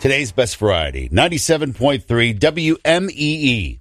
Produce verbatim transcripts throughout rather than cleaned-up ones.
Today's best variety, ninety-seven point three W M E E.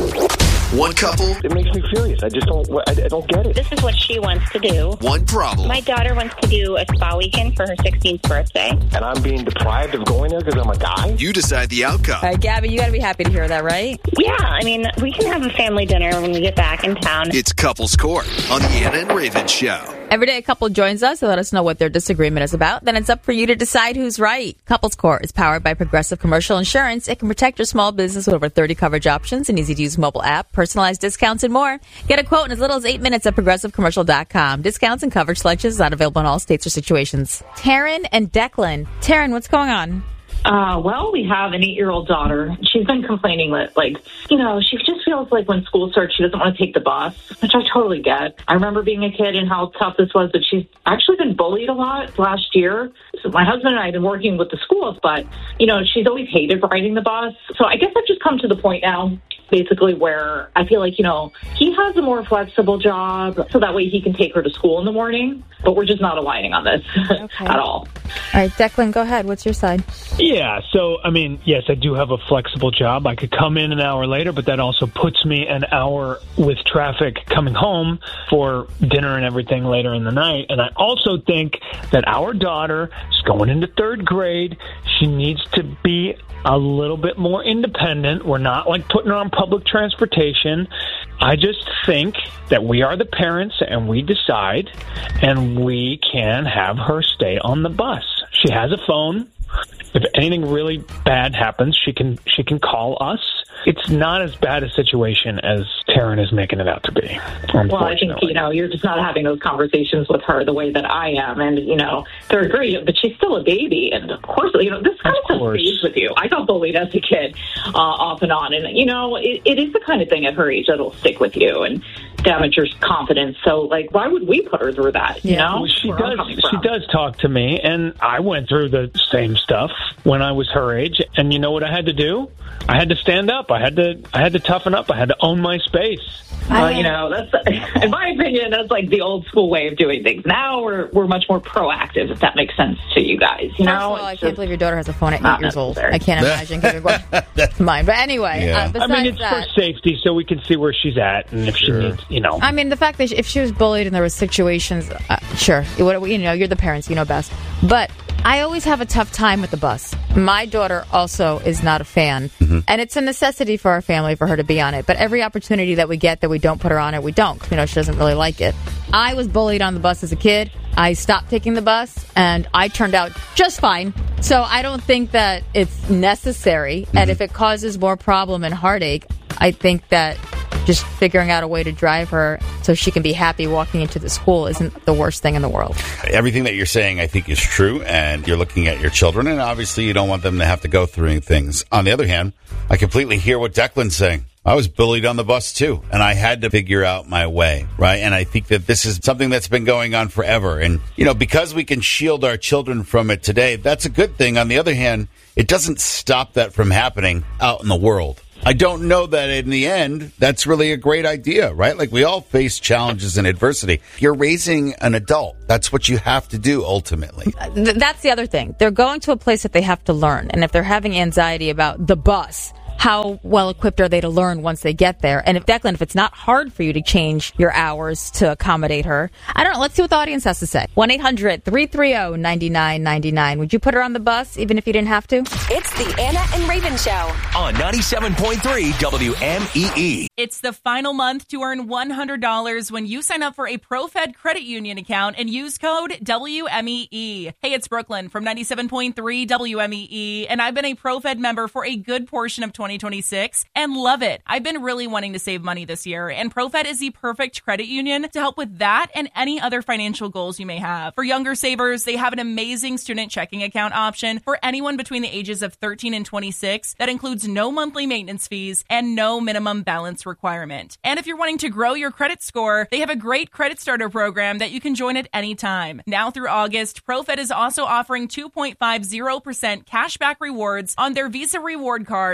One couple. It makes me furious. I just don't, I, I don't get it. This is what she wants to do. One problem. My daughter wants to do a spa weekend for her sixteenth birthday. And I'm being deprived of going there because I'm a guy? You decide the outcome. All right, Gabby, you got to be happy to hear that, right? Yeah, I mean, we can have a family dinner when we get back in town. It's Couples Court on the Anna and Raven Show. Every day a couple joins us to let us know what their disagreement is about. Then it's up for you to decide who's right. Couples Court is powered by Progressive Commercial Insurance. It can protect your small business with over thirty coverage options, an easy-to-use mobile app, personalized discounts, and more. Get a quote in as little as eight minutes at progressive commercial dot com. Discounts and coverage selections not available in all states or situations. Taryn and Declan. Taryn, what's going on? Uh, well, we have an eight-year-old daughter. She's been complaining that, like, you know, she just feels like when school starts, she doesn't want to take the bus, which I totally get. I remember being a kid and how tough this was, but she's actually been bullied a lot last year. So my husband and I have been working with the schools, but, you know, she's always hated riding the bus. So I guess I've just come to the point now, basically, where I feel like, you know, he has a more flexible job, so that way he can take her to school in the morning, but we're just not aligning on this okay. at all. All right, Declan, go ahead. What's your side? Yeah, so, I mean, yes, I do have a flexible job. I could come in an hour later, but that also puts me an hour with traffic coming home for dinner and everything later in the night. And I also think that our daughter is going into third grade. She needs to be a little bit more independent. We're not, like, putting her on public transportation. I just think that we are the parents and we decide, and we can have her stay on the bus. She has a phone. If anything really bad happens, she can she can call us. It's not as bad a situation as Taryn is making it out to be. Well, I think, you know, you're just not having those conversations with her the way that I am. And, you know, third grade, but she's still a baby. And, of course, you know, this kind of, of stuff stays with you. I got bullied as a kid uh, off and on. And, you know, it, it is the kind of thing at her age that'll stick with you and damage your confidence. So, like, why would we put her through that, you yeah, know? Well, she, does, she does talk to me, and I went through the same stuff when I was her age. And you know what I had to do? I had to stand up. I had to I had to toughen up. I had to own my space. Well, you know, that's, in my opinion, that's like the old school way of doing things. Now we're we're much more proactive, if that makes sense to you guys. You know, First of all, I can't believe your daughter has a phone at eight years old. I can't imagine giving one mine. But anyway, yeah. uh, besides I mean, it's that, for safety, so we can see where she's at, and if sure. she needs, you know. I mean, the fact that she, if she was bullied and there was situations, uh, sure, you know, you're the parents, you know best. But I always have a tough time with the bus. My daughter also is not a fan, mm-hmm. and it's a necessity for our family for her to be on it. But every opportunity that we get that we don't put her on it, we don't. You know, she doesn't really like it. I was bullied on the bus as a kid. I stopped taking the bus, and I turned out just fine. So I don't think that it's necessary. Mm-hmm. And if it causes more problem and heartache, I think that just figuring out a way to drive her so she can be happy walking into the school isn't the worst thing in the world. Everything that you're saying, I think, is true, and you're looking at your children, and obviously you don't want them to have to go through things. On the other hand, I completely hear what Declan's saying. I was bullied on the bus, too, and I had to figure out my way, right? And I think that this is something that's been going on forever. And, you know, because we can shield our children from it today, that's a good thing. On the other hand, it doesn't stop that from happening out in the world. I don't know that in the end, that's really a great idea, right? Like, we all face challenges and adversity. You're raising an adult. That's what you have to do ultimately. That's the other thing. They're going to a place that they have to learn. And if they're having anxiety about the bus, how well equipped are they to learn once they get there? And if, Declan, if it's not hard for you to change your hours to accommodate her, I don't know. Let's see what the audience has to say. one eight hundred three three zero nine nine nine nine. Would you put her on the bus even if you didn't have to? It's the Anna and Raven Show on ninety-seven point three W M E E. It's the final month to earn one hundred dollars when you sign up for a ProFed credit union account and use code W M E E. Hey, it's Brooklyn from ninety-seven point three W M E E, and I've been a ProFed member for a good portion of twenty twenty-six and love it. I've been really wanting to save money this year, and ProFed is the perfect credit union to help with that and any other financial goals you may have. For younger savers, they have an amazing student checking account option for anyone between the ages of thirteen and twenty-six that includes no monthly maintenance fees and no minimum balance requirement. And if you're wanting to grow your credit score, they have a great credit starter program that you can join at any time. Now through August, ProFed is also offering two point five zero percent cashback rewards on their Visa reward card in celebration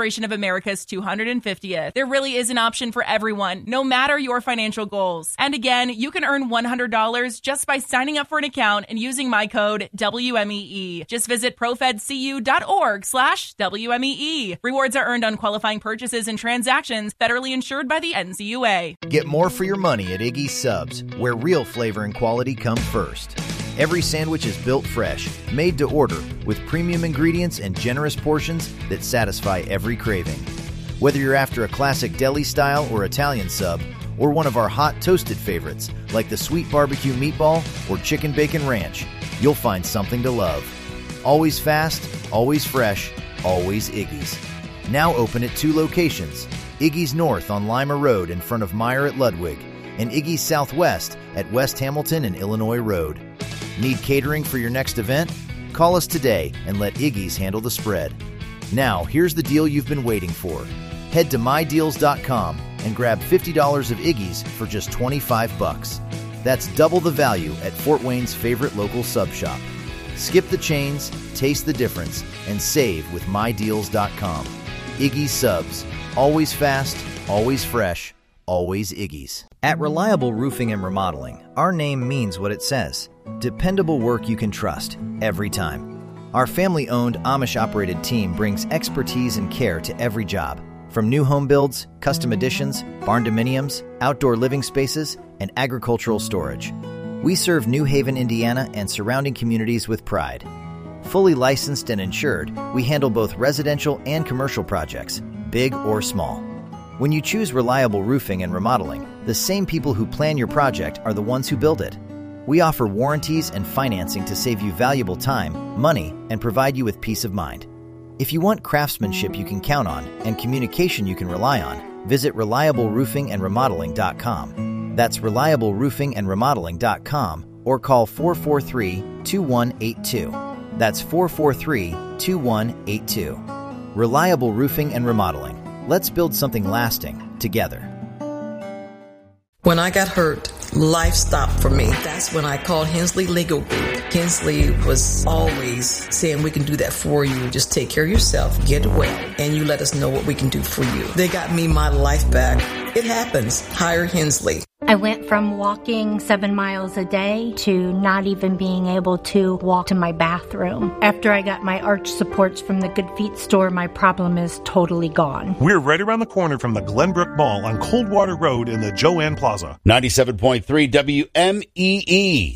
celebration of America's two hundred fiftieth. There really is an option for everyone, no matter your financial goals. And again, you can earn one hundred dollars just by signing up for an account and using my code W M E E. Just visit profedcu.org slash WMEE. Rewards are earned on qualifying purchases and transactions federally insured by the N C U A. Get more for your money at Iggy's Subs, where real flavor and quality come first. Every sandwich is built fresh, made to order, with premium ingredients and generous portions that satisfy every craving. Whether you're after a classic deli style or Italian sub, or one of our hot toasted favorites like the sweet barbecue meatball or chicken bacon ranch, you'll find something to love. Always fast, always fresh, always Iggy's. Now open at two locations, Iggy's North on Lima Road in front of Meyer at Ludwig, and Iggy's Southwest at West Hamilton and Illinois Road. Need catering for your next event? Call us today and let Iggy's handle the spread. Now, here's the deal you've been waiting for. Head to my deals dot com and grab fifty dollars of Iggy's for just twenty-five bucks. That's double the value at Fort Wayne's favorite local sub shop. Skip the chains, taste the difference, and save with my deals dot com. Iggy's Subs. Always fast, always fresh, always Iggy's. At Reliable Roofing and Remodeling, our name means what it says. Dependable work you can trust, every time. Our family-owned, Amish-operated team brings expertise and care to every job. From new home builds, custom additions, barn dominiums, outdoor living spaces, and agricultural storage. We serve New Haven, Indiana, and surrounding communities with pride. Fully licensed and insured, we handle both residential and commercial projects, big or small. When you choose Reliable Roofing and Remodeling, the same people who plan your project are the ones who build it. We offer warranties and financing to save you valuable time, money, and provide you with peace of mind. If you want craftsmanship you can count on and communication you can rely on, visit reliable roofing and remodeling dot com. That's reliable roofing and remodeling dot com or call four four three, two one eight two. That's four four three, two one eight two. Reliable Roofing and Remodeling. Let's build something lasting together. When I got hurt, life stopped for me. That's when I called Hensley Legal Group. Hensley was always saying, we can do that for you. Just take care of yourself, get away, and you let us know what we can do for you. They got me my life back. It happens. Hire Hensley. I went from walking seven miles a day to not even being able to walk to my bathroom. After I got my arch supports from the Good Feet store, my problem is totally gone. We're right around the corner from the Glenbrook Mall on Coldwater Road in the Joanne Plaza. ninety-seven point three W M E E.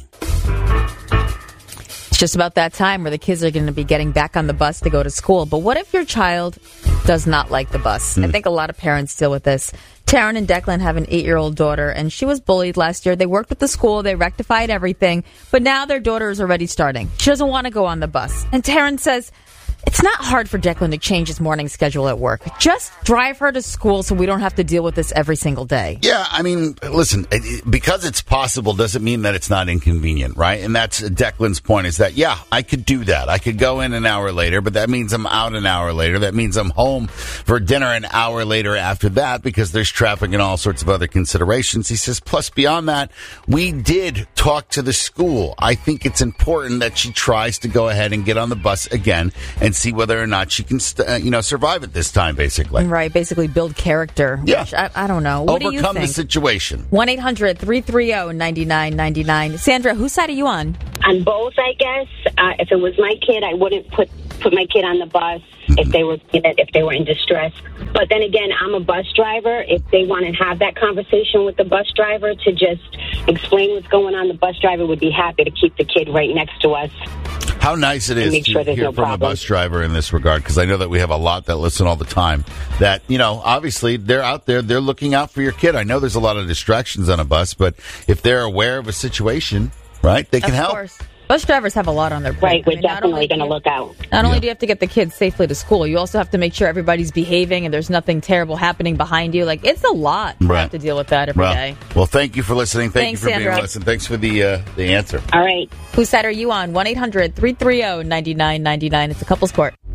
It's just about that time where the kids are going to be getting back on the bus to go to school. But what if your child does not like the bus? Mm. I think a lot of parents deal with this. Taryn and Declan have an eight-year-old daughter, and she was bullied last year. They worked with the school. They rectified everything. But now their daughter is already starting. She doesn't want to go on the bus. And Taryn says, it's not hard for Declan to change his morning schedule at work. Just drive her to school so we don't have to deal with this every single day. Yeah, I mean, listen, it, because it's possible doesn't mean that it's not inconvenient, right? And that's Declan's point is that, yeah, I could do that. I could go in an hour later, but that means I'm out an hour later. That means I'm home for dinner an hour later after that because there's traffic and all sorts of other considerations. He says, plus beyond that, we did talk to the school. I think it's important that she tries to go ahead and get on the bus again and see whether or not she can, st- uh, you know, survive it this time, basically. Right, basically build character. Yeah. Which I, I don't know. What Overcome do you think? the situation. one eight hundred three three zero nine nine nine nine. Sandra, whose side are you on? On both, I guess. Uh, if it was my kid, I wouldn't put put my kid on the bus mm-hmm. if they were if they were in distress. But then again, I'm a bus driver. If they want to have that conversation with the bus driver to just explain what's going on, the bus driver would be happy to keep the kid right next to us. How nice it is to sure hear no from problem. a bus driver in this regard, because I know that we have a lot that listen all the time that, you know, obviously they're out there, they're looking out for your kid. I know there's a lot of distractions on a bus, but if they're aware of a situation, right, they can of help. Course. Bus drivers have a lot on their plate. Right, we're I mean, definitely going to look out. Not only Yeah. do you have to get the kids safely to school, you also have to make sure everybody's behaving and there's nothing terrible happening behind you. Like, it's a lot to Right. have to deal with that every well, day. well, thank you for listening. Thank Thanks, you for Sandra. being listening. Thanks for the uh, the answer. All right. Whose side are you on? one eight hundred three three zero nine nine nine nine. It's a couple's court.